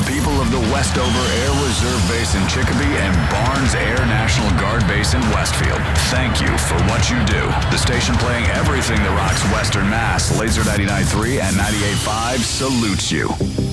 people of the Westover Air Reserve Base in Chicopee and Barnes Air National Guard Base in Westfield, thank you for what you do. The station playing everything that rocks Western Mass, Laser 99.3 and 98.5 salutes you.